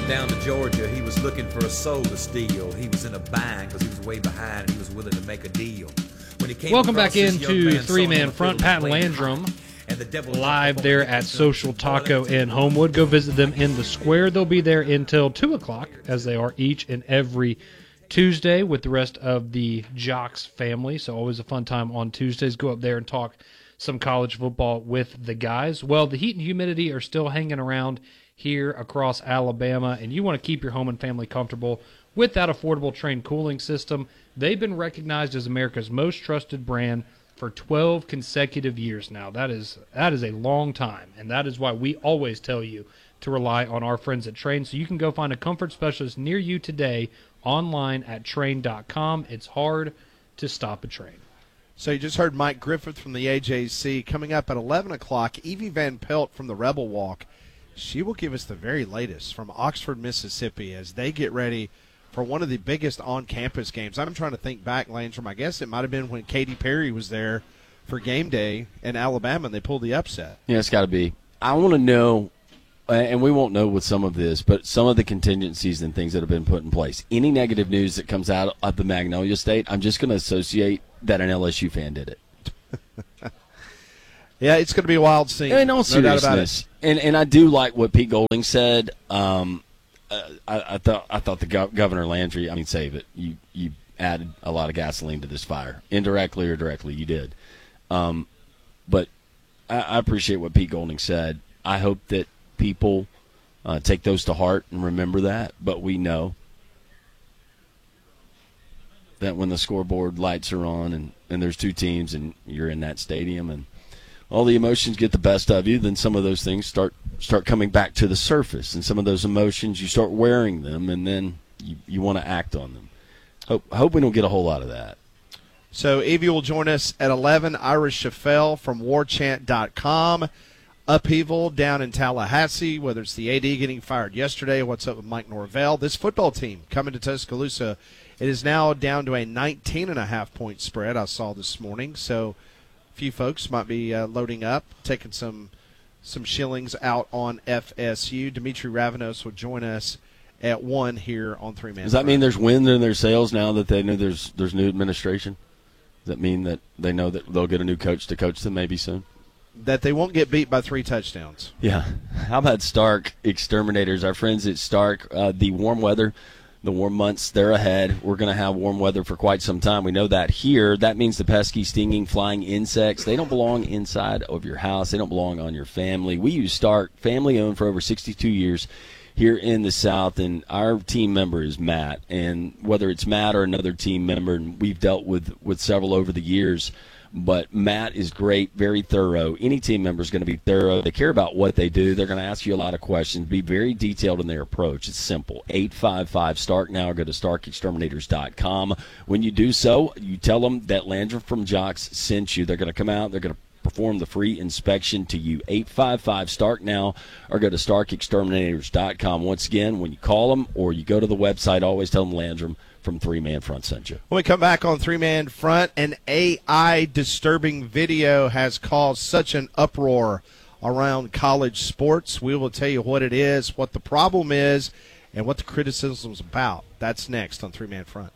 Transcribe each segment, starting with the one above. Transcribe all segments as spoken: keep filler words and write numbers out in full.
down to Georgia. He was looking for a soul to steal. He was in a bind because he was way behind and he was willing to make a deal. When he came Welcome back this young into man Three Man saw him Front. field Pat playing Landrum hot, and the devil live there at Social Taco in Homewood. Go visit them in the square. They'll be there until two o'clock, as they are each and every Tuesday with the rest of the Jocks family. So always a fun time on Tuesdays. Go up there and talk some college football with the guys. Well, the heat and humidity are still hanging around here across Alabama, and you want to keep your home and family comfortable with that affordable Trane cooling system. They've been recognized as America's most trusted brand for twelve consecutive years now. That is that is a long time, and that is why we always tell you to rely on our friends at Trane. So you can go find a comfort specialist near you today online at Trane dot com. It's hard to stop a train. So you just heard Mike Griffith from the A J C. Coming up at eleven o'clock, Evie Van Pelt from the Rebel Walk. She will give us the very latest from Oxford, Mississippi, as they get ready for one of the biggest on-campus games. I'm trying to think back, Landrum. I guess it might have been when Katy Perry was there for game day in Alabama, and they pulled the upset. Yeah, it's got to be. I want to know, and we won't know with some of this, but some of the contingencies and things that have been put in place. Any negative news that comes out of the Magnolia State, I'm just going to associate that an L S U fan did it. Yeah, it's going to be a wild scene. In all no seriousness, doubt about it. And and I do like what Pete Golding said. Um, uh, I, I thought I thought the gov- Governor Landry. I mean, save it. You you added a lot of gasoline to this fire, indirectly or directly. You did. Um, but I, I appreciate what Pete Golding said. I hope that people uh, take those to heart and remember that. But we know that when the scoreboard lights are on and, and there's two teams and you're in that stadium and all the emotions get the best of you, then some of those things start start coming back to the surface. And some of those emotions, you start wearing them, and then you, you want to act on them. Hope, hope we don't get a whole lot of that. So Evie will join us at eleven. Ira Schafel from war chant dot com. Upheaval down in Tallahassee, whether it's the A D getting fired yesterday, what's up with Mike Norvell. This football team coming to Tuscaloosa, it is now down to a nineteen and a half point spread I saw this morning. So few folks might be uh, loading up, taking some some shillings out on F S U. Dimitri Ravenos will join us at one here on Three Man. Does that Front. mean there's wind in their sails now that they know there's there's new administration? Does that mean that they know that they'll get a new coach to coach them maybe soon? That they won't get beat by three touchdowns. Yeah. How about Stark Exterminators? Our friends at Stark, uh, the warm weather, the warm months, they're ahead. We're going to have warm weather for quite some time. We know that here. That means the pesky, stinging, flying insects, they don't belong inside of your house. They don't belong on your family. We use Stark, family-owned for over sixty-two years here in the South, and our team member is Matt. And whether it's Matt or another team member, and we've dealt with, with several over the years, but Matt is great, very thorough. Any team member is going to be thorough. They care about what they do. They're going to ask you a lot of questions, be very detailed in their approach. It's simple. eight five five STARK now, or go to stark exterminators dot com. When you do so, you tell them that Landrum from Jocks sent you. They're going to come out. They're going to perform the free inspection to you. eight five five STARK now, or go to stark exterminators dot com. Once again, when you call them or you go to the website, always tell them Landrum from Three Man Front sent you. When we come back on Three Man Front, an A I disturbing video has caused such an uproar around college sports. We will tell you what it is, what the problem is, and what the criticism is about. That's next on Three Man Front.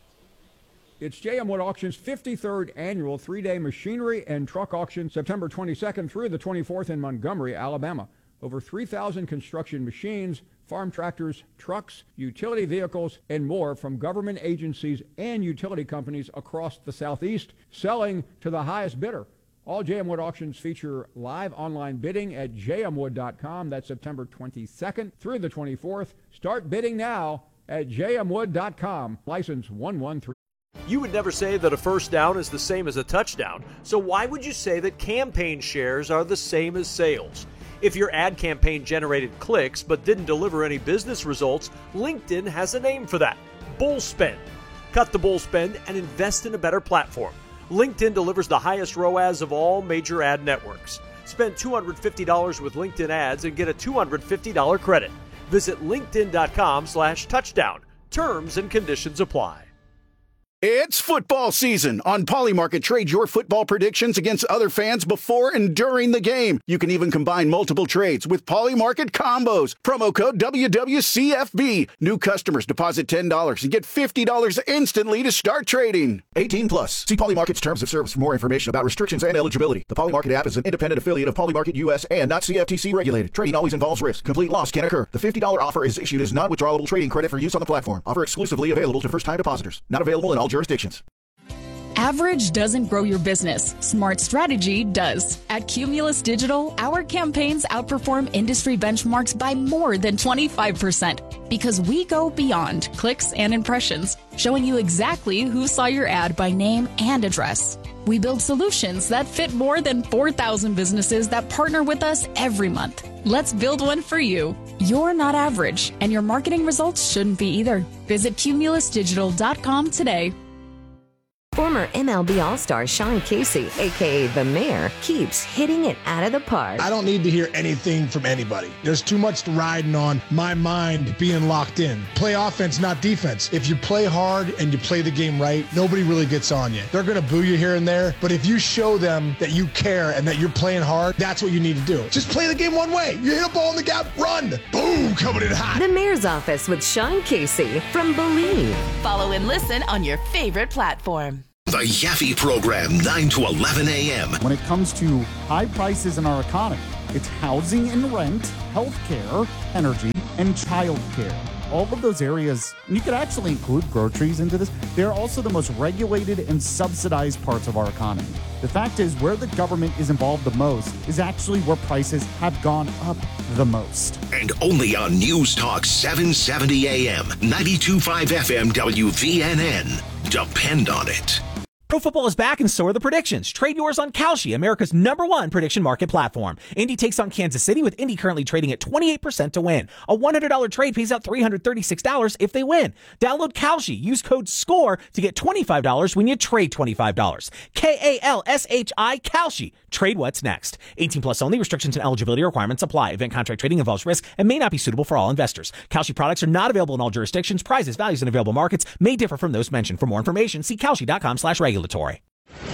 It's J M Wood Auction's fifty-third annual three-day machinery and truck auction, September twenty-second through the twenty-fourth in Montgomery, Alabama. Over three thousand construction machines, farm tractors, trucks, utility vehicles, and more from government agencies and utility companies across the Southeast, selling to the highest bidder. All J M Wood auctions feature live online bidding at j m wood dot com. That's September twenty-second through the twenty-fourth. Start bidding now at j m wood dot com. License one one three. You would never say that a first down is the same as a touchdown, so why would you say that campaign shares are the same as sales? If your ad campaign generated clicks but didn't deliver any business results, LinkedIn has a name for that: bull spend. Cut the bull spend and invest in a better platform. LinkedIn delivers the highest R O A S of all major ad networks. Spend two hundred fifty dollars with LinkedIn ads and get a two hundred fifty dollars credit. Visit linkedin dot com slash touchdown. Terms and conditions apply. It's football season. On Polymarket, trade your football predictions against other fans before and during the game. You can even combine multiple trades with Polymarket combos. Promo code W W C F B. New customers deposit ten dollars and get fifty dollars instantly to start trading. eighteen plus. See Polymarket's terms of service for more information about restrictions and eligibility. The Polymarket app is an independent affiliate of Polymarket U S and not C F T C regulated. Trading always involves risk. Complete loss can occur. The fifty dollars offer is issued as non-withdrawable trading credit for use on the platform. Offer exclusively available to first-time depositors. Not available in all jurisdictions. Average doesn't grow your business. Smart strategy does. At Cumulus Digital, our campaigns outperform industry benchmarks by more than twenty-five percent because we go beyond clicks and impressions, showing you exactly who saw your ad by name and address. We build solutions that fit more than four thousand businesses that partner with us every month. Let's build one for you. You're not average, and your marketing results shouldn't be either. Visit cumulus digital dot com today. Former M L B All-Star Sean Casey, a k a. The Mayor, keeps hitting it out of the park. I don't need to hear anything from anybody. There's too much riding on my mind being locked in. Play offense, not defense. If you play hard and you play the game right, nobody really gets on you. They're going to boo you here and there, but if you show them that you care and that you're playing hard, that's what you need to do. Just play the game one way. You hit a ball in the gap, run. Boom, coming in hot. The Mayor's Office with Sean Casey from Believe. Follow and listen on your favorite platform. The Yaffe Program, nine to eleven a.m. When it comes to high prices in our economy, it's housing and rent, healthcare, energy, and childcare. All of those areas, and you could actually include groceries into this, they're also the most regulated and subsidized parts of our economy. The fact is, where the government is involved the most is actually where prices have gone up the most. And only on News Talk seven seventy a.m., ninety-two point five F M W V N N. Depend on it. Pro football is back and so are the predictions. Trade yours on Kalshi, America's number one prediction market platform. Indy takes on Kansas City with Indy currently trading at twenty-eight percent to win. A one hundred dollars trade pays out three hundred thirty-six dollars if they win. Download Kalshi. Use code SCORE to get twenty-five dollars when you trade twenty-five dollars. K A L S H I, Kalshi. Trade what's next. eighteen plus only. Restrictions and eligibility requirements apply. Event contract trading involves risk and may not be suitable for all investors. Kalshi products are not available in all jurisdictions. Prices, values, and available markets may differ from those mentioned. For more information, see kalshi.com slash regulatory.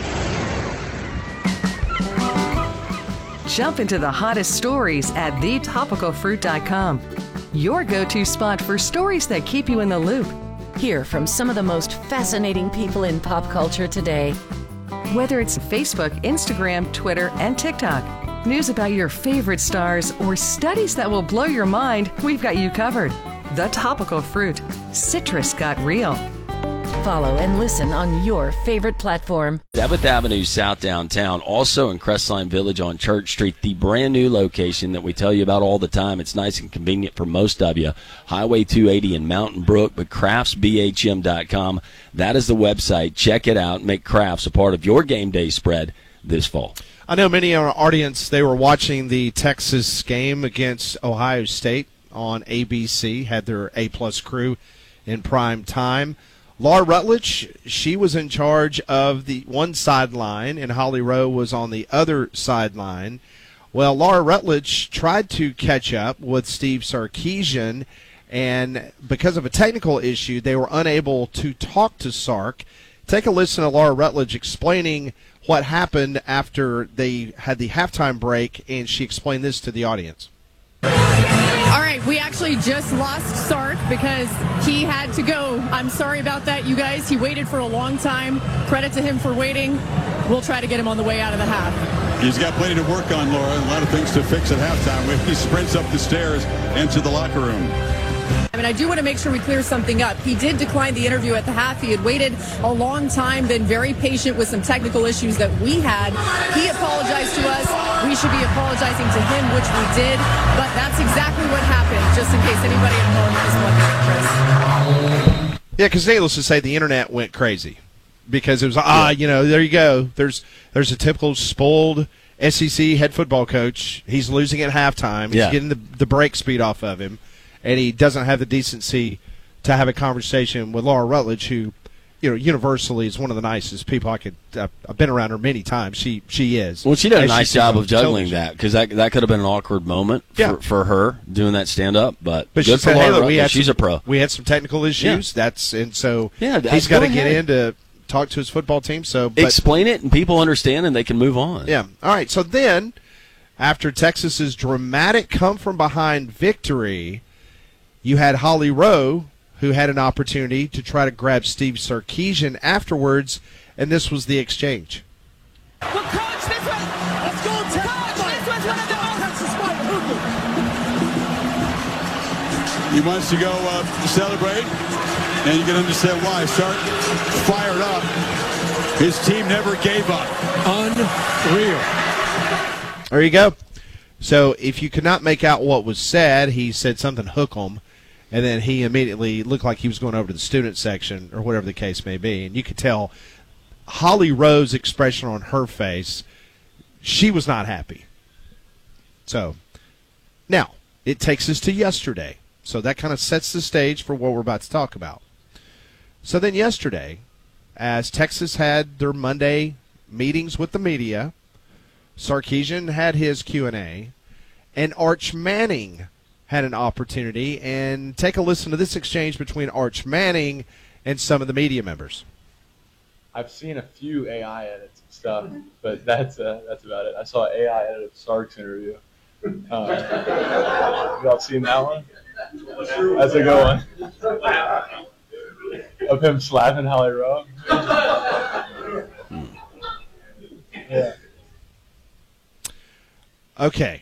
Jump into the hottest stories at the topical fruit dot com. Your go-to spot for stories that keep you in the loop. Hear from some of the most fascinating people in pop culture today. Whether it's Facebook, Instagram, Twitter, and TikTok, news about your favorite stars, or studies that will blow your mind, we've got you covered. The Topical Fruit. Citrus got real. Follow and listen on your favorite platform. seventh Avenue South downtown, also in Crestline Village on Church Street, the brand new location that we tell you about all the time. It's nice and convenient for most of you. Highway two eighty in Mountain Brook, but crafts b h m dot com. That is the website. Check it out. Make Crafts a part of your game day spread this fall. I know many in our audience, they were watching the Texas game against Ohio State on A B C, had their A-plus crew in prime time. Laura Rutledge, she was in charge of the one sideline, and Holly Rowe was on the other sideline. Well, Laura Rutledge tried to catch up with Steve Sarkisian, and because of a technical issue, they were unable to talk to Sark. Take a listen to Laura Rutledge explaining what happened after they had the halftime break, and she explained this to the audience. All right, we actually just lost Sark because he had to go. I'm sorry about that, you guys. He waited for a long time. Credit to him for waiting. We'll try to get him on the way out of the half. He's got plenty to work on, Laura, and a lot of things to fix at halftime when he sprints up the stairs into the locker room. I mean, I do want to make sure we clear something up. He did decline the interview at the half. He had waited a long time, been very patient with some technical issues that we had. He apologized to us. We should be apologizing to him, which we did. But that's exactly what happened, just in case anybody at home is wondering, Chris. Yeah, because needless to say, the internet went crazy because it was, ah, you know, there you go. There's there's a typical spoiled S E C head football coach. He's losing at halftime. He's Yeah. getting the, the break speed off of him. And he doesn't have the decency to have a conversation with Laura Rutledge, who you know, universally is one of the nicest people I could. Uh, I've been around her many times. She she is. Well, she did a As nice sees job on of juggling television. that because that that could have been an awkward moment for, Yeah. for her doing that stand up. But, But she good for said, Laura "Hey, look, we Ruffin. had She's some, a pro." We had some technical issues. That's and so Yeah, he's go got to get ahead. in to talk to his football team. So but, Explain it, and people understand, and they can move on. Yeah. All right. So then, after Texas's dramatic come from behind victory, you had Holly Rowe, who had an opportunity to try to grab Steve Sarkisian afterwards, and this was the exchange. Well, Coach, this was, let's go, Coach, this was one of the most. He wants to go uh, celebrate, and you can understand why. Start fired up. His team never gave up. Unreal. There you go. So if you could not make out what was said, he said something hook 'em, and then he immediately looked like he was going over to the student section or whatever the case may be. And you could tell Holly Rowe's expression on her face, she was not happy. So now it takes us to yesterday. So that kind of sets the stage for what we're about to talk about. So then yesterday, as Texas had their Monday meetings with the media, Sarkisian had his Q and A, and Arch Manning had an opportunity. And take a listen to this exchange between Arch Manning and some of the media members. I've seen a few A I edits and stuff, but that's uh, that's about it. I saw an A I edit of Stark's interview. Uh, y'all seen that one? That's a good one. Of him slapping Holly Rowe. Yeah. Okay.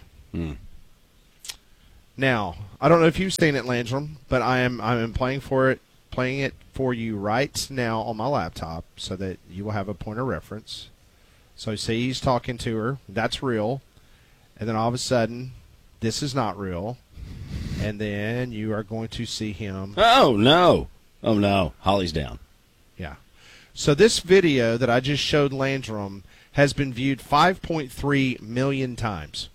Now, I don't know if you've seen it, Landrum, but I am I am playing for it, playing it for you right now on my laptop, so that you will have a point of reference. So, see, he's talking to her. That's real, and then all of a sudden, this is not real, and then you are going to see him. Oh no! Oh no! Holly's down. Yeah. So this video that I just showed Landrum has been viewed five point three million times.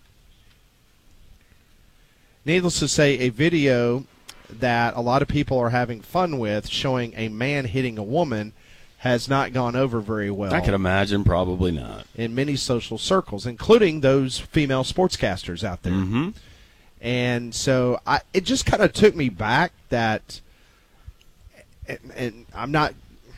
Needless to say, a video that a lot of people are having fun with, showing a man hitting a woman, has not gone over very well. I can imagine, probably not. In many social circles, including those female sportscasters out there. Mm-hmm. And so I, it just kind of took me back that, and, and I'm not,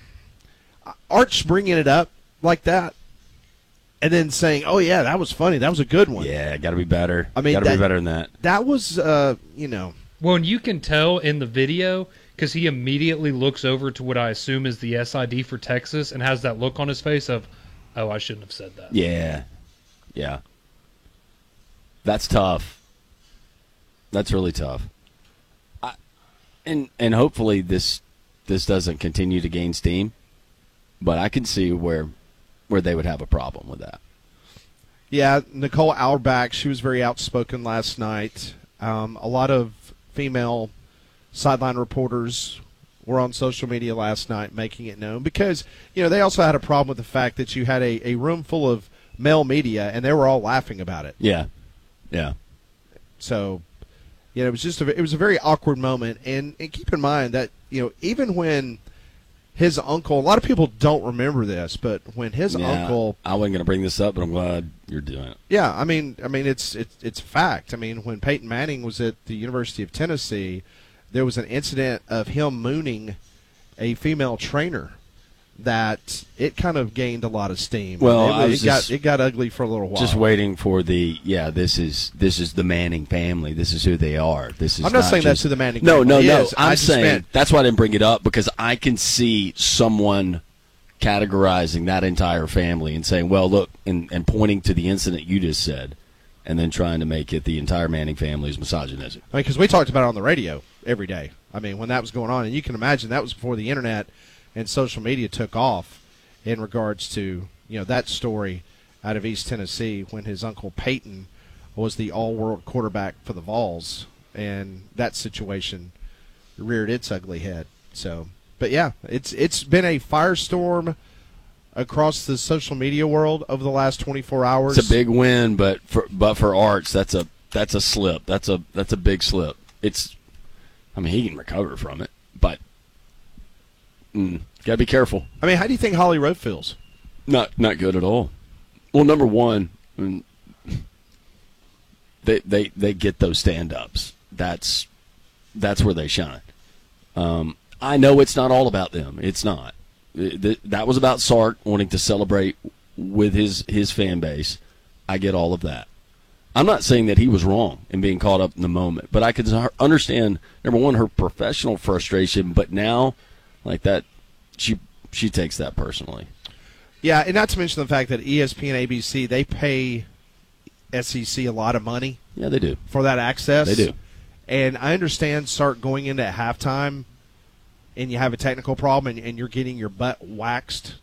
Arch bringing it up like that, and then saying, "Oh yeah, that was funny. That was a good one." Yeah, got to be better. I mean, got to that- be better than that. That was, uh, you know, Well, and you can tell in the video because he immediately looks over to what I assume is the S I D for Texas and has that look on his face of, oh, I shouldn't have said that. Yeah, yeah. That's tough. That's really tough. I, and and hopefully this this doesn't continue to gain steam, but I can see where where they would have a problem with that. yeah. Nicole Auerbach, she was very outspoken last night. Um, a lot of female sideline reporters were on social media last night making it known because, you know, they also had a problem with the fact that you had a, a room full of male media and they were all laughing about it. Yeah, yeah. So, yeah, it was just a, it was a very awkward moment. And, and keep in mind that, you know, even when his uncle, a lot of people don't remember this, but when his Yeah, uncle, I wasn't going to bring this up, but I'm glad you're doing it. yeah, I mean, I mean, it's it's it's a fact. I mean, when Peyton Manning was at the University of Tennessee, there was an incident of him mooning a female trainer that it kind of gained a lot of steam. Well, it, I it was got just- it got ugly for a little while. Just waiting for the yeah. This is this is the Manning family. This is who they are. This is. I'm not saying just, that's who the Manning No, no, family no. is. I'm I just saying meant- that's why I didn't bring it up because I can see someone categorizing that entire family and saying, "Well, look," and, and pointing to the incident you just said, and then trying to make it the entire Manning family is misogynistic. I mean, because we talked about it on the radio every day. I mean, when that was going on, and you can imagine that was before the internet and social media took off in regards to, you know, that story out of East Tennessee when his uncle Peyton was the all-world quarterback for the Vols, and that situation reared its ugly head. So, but yeah, it's it's been a firestorm across the social media world over the last twenty-four hours. It's a big win, but for but for Arch, that's a that's a slip. That's a that's a big slip. It's, I mean, he can recover from it, but Mm, gotta be careful. I mean, how do you think Holly Rowe feels? Not not good at all. Well, number one, I mean, they they they get those stand-ups. That's that's where they shine. Um, I know it's not all about them. It's not. It, that was about Sark wanting to celebrate with his his fan base. I get all of that. I'm not saying that he was wrong in being caught up in the moment, but I could understand, number one, her professional frustration, but now, like that, she she takes that personally. Yeah, and not to mention the fact that E S P and A B C, they pay S E C a lot of money. Yeah, they do. For that access. They do. And I understand Sark going into halftime and you have a technical problem and, and you're getting your butt waxed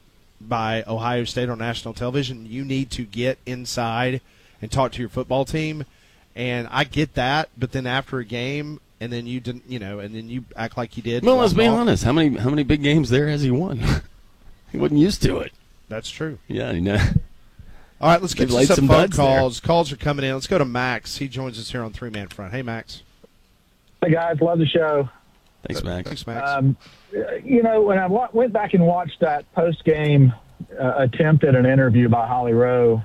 by Ohio State on national television. You need to get inside and talk to your football team, and I get that. But then after a game, and then you didn't, you know, and then you act like you did. Well, let's be honest. How many how many big games there has he won? He wasn't used to it. That's true. Yeah, you know. All right, let's get They've to some, some phone buds calls. There. Calls are coming in. Let's go to Max. He joins us here on Three Man Front. Hey, Max. Hey guys, love the show. Thanks, Max. Thanks, Max. Um, you know, when I went back and watched that post game uh, attempt at an interview by Holly Rowe.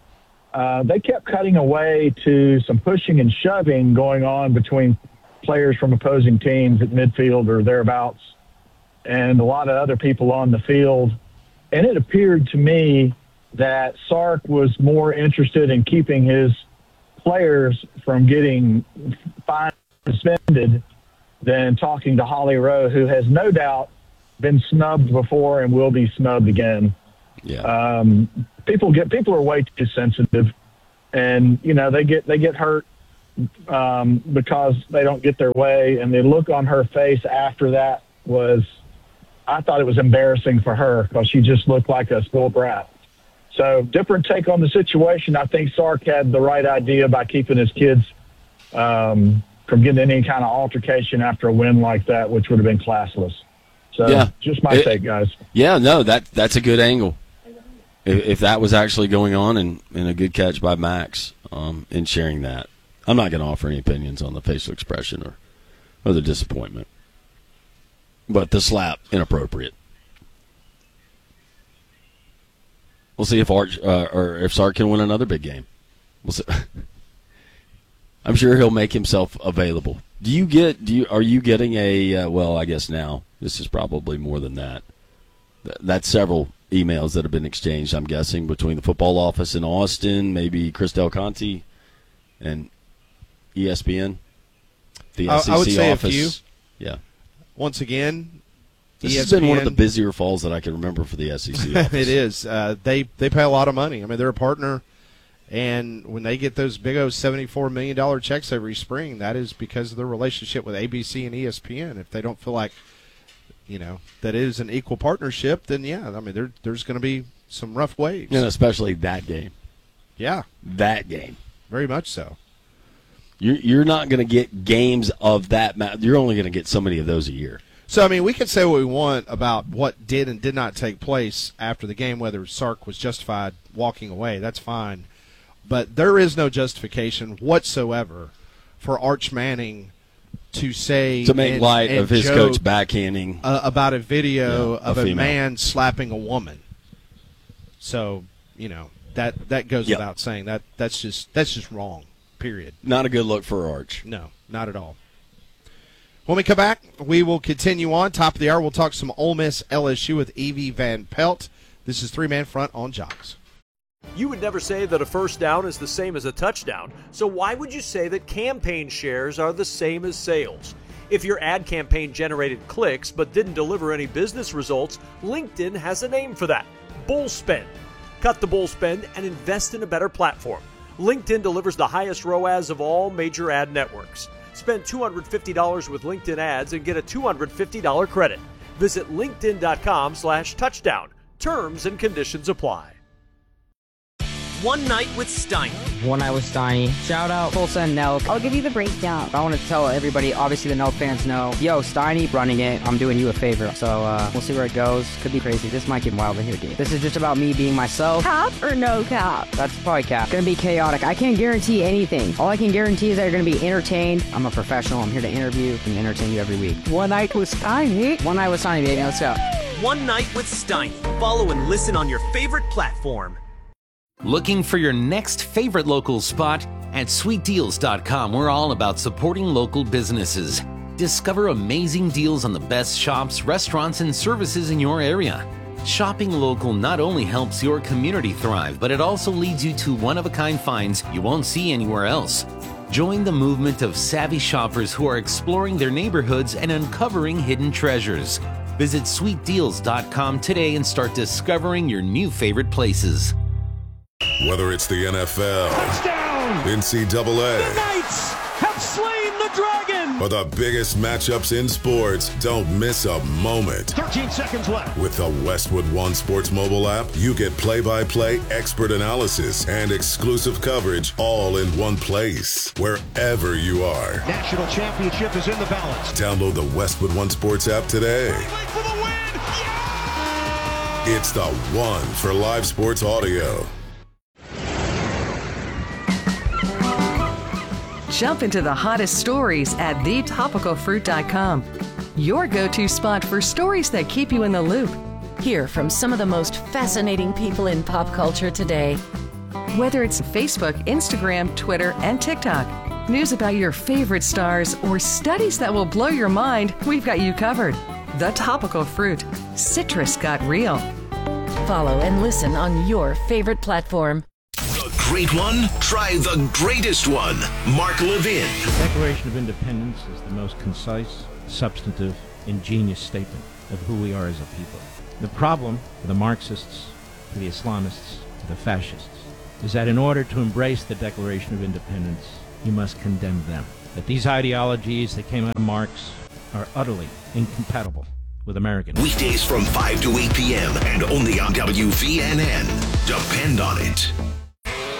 Uh, they kept cutting away to some pushing and shoving going on between players from opposing teams at midfield or thereabouts and a lot of other people on the field. And it appeared to me that Sark was more interested in keeping his players from getting fined and suspended than talking to Holly Rowe, who has no doubt been snubbed before and will be snubbed again. Yeah. Um, people get people are way too sensitive, and you know they get they get hurt um, because they don't get their way. And the look on her face after that was, I thought it was embarrassing for her because she just looked like a spoiled brat. So different take on the situation. I think Sark had the right idea by keeping his kids um, from getting any kind of altercation after a win like that, which would have been classless. So yeah. just my it, take, guys. Yeah, no, that that's a good angle. If, if that was actually going on, and, and a good catch by Max um, in sharing that. I'm not going to offer any opinions on the facial expression or, or the disappointment. But the slap, inappropriate. We'll see if Arch uh, or if Sark can win another big game. We'll see. I'm sure he'll make himself available. Do you get? Do you are you getting a? Uh, well, I guess now this is probably more than that. Th- that's several emails that have been exchanged. I'm guessing between the football office in Austin, maybe Chris Del Conte, and E S P N. The I, S E C I would say office. a few. Yeah. Once again, this E S P N, has been one of the busier falls that I can remember for the S E C office. It is. Uh, they they pay a lot of money. I mean, they're a partner, and when they get those big old seventy-four million dollars checks every spring, that is because of their relationship with A B C and E S P N. If they don't feel like, you know, that is an equal partnership, then yeah, I mean, there there's going to be some rough waves. And especially that game. Yeah. That game. Very much so. You're, you're not going to get games of that. Ma- you're only going to get so many of those a year. So, I mean, we can say what we want about what did and did not take place after the game, whether Sark was justified walking away. That's fine. But there is no justification whatsoever for Arch Manning to say to make and, light and of his joke, coach backhanding uh, about a video yeah, of a, a man slapping a woman. So, you know, that that goes yep. without saying. That that's just that's just wrong. Period. Not a good look for Arch. No, not at all. When we come back, we will continue on. Top of the hour, we'll talk some Ole Miss L S U with Evie Van Pelt. This is Three Man Front on Jocks. You would never say that a first down is the same as a touchdown, so why would you say that campaign shares are the same as sales? If your ad campaign generated clicks but didn't deliver any business results, LinkedIn has a name for that: bull spend. Cut the bull spend and invest in a better platform. LinkedIn delivers the highest R O A S of all major ad networks. Spend two hundred fifty dollars with LinkedIn ads and get a two hundred fifty dollars credit. Visit linkedin.com slash touchdown. Terms and conditions apply. One Night with Steiny, One Night with Steiny. Shout out Tulsa and Nelk. I'll give you the breakdown. I want to tell everybody, obviously the Nelk fans know, yo, Steiny running it, I'm doing you a favor. So uh, we'll see where it goes. Could be crazy. This might get wild in here, dude. This is just about me being myself. Cap or no cap? That's probably cap. Gonna be chaotic. I can't guarantee anything. All I can guarantee is that you're gonna be entertained. I'm a professional. I'm here to interview and entertain you every week. One Night with Steiny. One Night with Steiny, baby. Let's go. One Night with Steiny. Follow and listen on your favorite platform. Looking for your next favorite local spot? At sweet deals dot com, we're all about supporting local businesses. Discover amazing deals on the best shops, restaurants, and services in your area. Shopping local not only helps your community thrive, but it also leads you to one-of-a-kind finds you won't see anywhere else. Join the movement of savvy shoppers who are exploring their neighborhoods and uncovering hidden treasures. Visit sweet deals dot com today and start discovering your new favorite places. Whether it's the N F L, Touchdown! N C double A, The Knights have slain the dragon! or the biggest matchups in sports, don't miss a moment. thirteen seconds left. With the Westwood One Sports mobile app, you get play-by-play expert analysis and exclusive coverage all in one place, wherever you are. National championship is in the balance. Download the Westwood One Sports app today. For the win! Yeah! It's the one for live sports audio. Jump into the hottest stories at the topical fruit dot com. Your go-to spot for stories that keep you in the loop. Hear from some of the most fascinating people in pop culture today. Whether it's Facebook, Instagram, Twitter, and TikTok, news about your favorite stars, or studies that will blow your mind, we've got you covered. The Topical Fruit. Citrus got real. Follow and listen on your favorite platform. Great one? Try the greatest one. Mark Levin. The Declaration of Independence is the most concise, substantive, ingenious statement of who we are as a people. The problem for the Marxists, for the Islamists, for the fascists, is that in order to embrace the Declaration of Independence, you must condemn them. That these ideologies that came out of Marx are utterly incompatible with American. Weekdays from five to eight p.m. and only on W V N N. Depend on it.